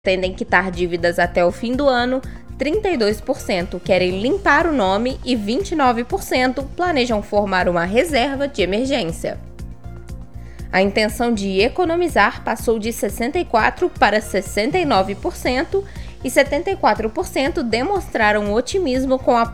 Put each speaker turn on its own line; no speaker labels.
pretendem quitar dívidas até o fim do ano, 32% querem limpar o nome e 29% planejam formar uma reserva de emergência. A intenção de economizar passou de 64% para 69% e 74% demonstraram otimismo com a